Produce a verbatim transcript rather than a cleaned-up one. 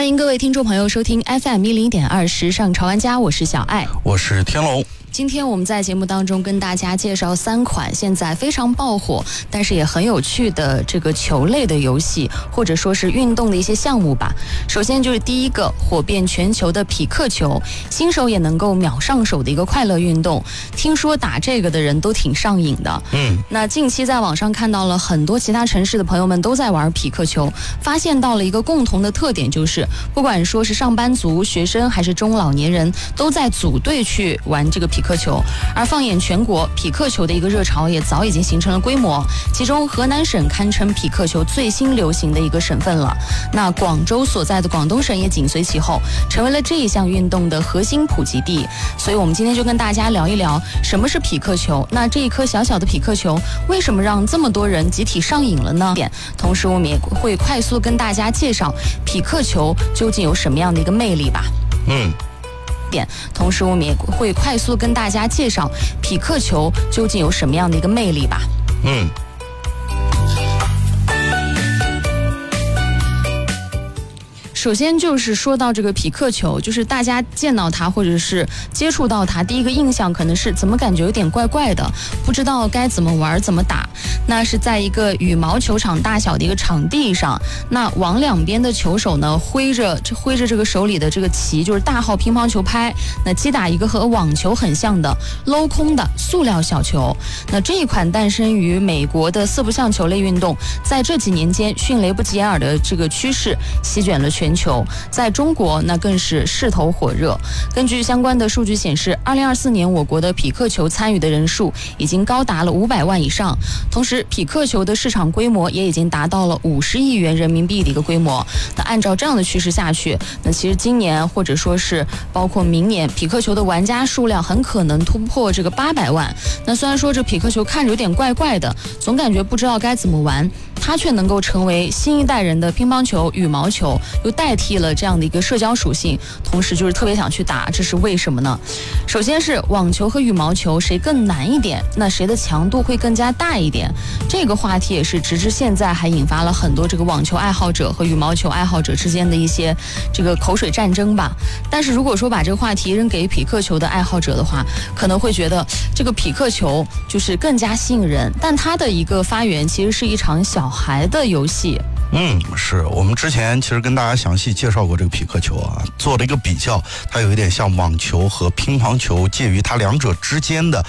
欢迎各位听众朋友收听 F M 一零点二时尚潮玩家，我是小爱， 我是天龙。 今天我们在节目当中跟大家介绍三款现在非常爆火，但是也很有趣的这个球类的游戏，或者说是运动的一些项目吧。首先就是第一个火遍全球的匹克球，新手也能够秒上手的一个快乐运动。听说打这个的人都挺上瘾的。 嗯， 那近期在网上看到了很多其他城市的朋友们都在玩匹克球，发现到了一个共同的特点，就是不管说是上班族、学生还是中老年人，都在组队去玩这个匹克球。而放眼全国，匹克球的一个热潮也早已经形成了规模，其中河南省堪称匹克球最新流行的一个省份了。那广州所在的广东省也紧随其后，成为了这一项运动的核心普及地。所以我们今天就跟大家聊一聊什么是匹克球，那这一颗小小的匹克球为什么让这么多人集体上瘾了呢？同时我们也会快速跟大家介绍匹克球究竟有什么样的一个魅力吧。 嗯同时我们也会快速跟大家介绍匹克球究竟有什么样的一个魅力吧。 嗯首先就是说到这个匹克球，就是大家见到它或者是接触到它，第一个印象可能是怎么感觉有点怪怪的，不知道该怎么玩怎么打。那是在一个羽毛球场大小的一个场地上，那往两边的球手呢挥着挥着这个手里的这个旗，就是大号乒乓球拍，那击打一个和网球很像的镂空的塑料小球。那这一款诞生于美国的四不像球类运动，在这几年间迅雷不及掩耳的这个趋势席卷了全球，在中国那更是势头火热。根据相关的数据显示，二零二四年我国的匹克球参与的人数已经高达了五百万以上，同时匹克球的市场规模也已经达到了五十亿元人民币的一个规模。那按照这样的趋势下去，那其实今年或者说是包括明年，匹克球的玩家数量很可能突破这个八百万。那虽然说这匹克球看着有点怪怪的，总感觉不知道该怎么玩，它却能够成为新一代人的乒乓球、羽毛球，又代替了这样的一个社交属性，同时就是特别想去打，这是为什么呢？首先是网球和羽毛球谁更难一点，那谁的强度会更加大一点，这个话题也是直至现在还引发了很多这个网球爱好者和羽毛球爱好者之间的一些这个口水战争吧。但是如果说把这个话题扔给匹克球的爱好者的话，可能会觉得这个匹克球就是更加吸引人，但它的一个发源其实是一场小孩的游戏。 嗯，是我们之前其实跟大家详细介绍过这个匹克球啊，做了一个比较，它有一点像网球和乒乓球介于它两者之间的